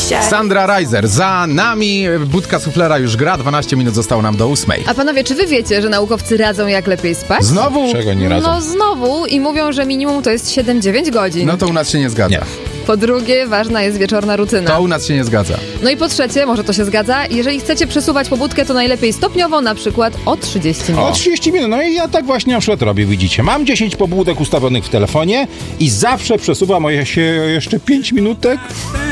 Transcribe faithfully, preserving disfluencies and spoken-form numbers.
Sandra Reiser za nami, budka suflera już gra, dwanaście minut zostało nam do ósmej. A panowie, czy wy wiecie, że naukowcy radzą, jak lepiej spać? Znowu? Czego nie radzą? No znowu i mówią, że minimum to jest siedem dziewięć godzin. No to u nas się nie zgadza. Nie. Po drugie, ważna jest wieczorna rutyna. To u nas się nie zgadza. No i po trzecie, może to się zgadza, jeżeli chcecie przesuwać pobudkę, to najlepiej stopniowo, na przykład o trzydzieści minut. O trzydzieści minut, no i ja tak właśnie na przykład robię, widzicie. Mam dziesięć pobudek ustawionych w telefonie i zawsze przesuwam o się jeszcze pięć minutek.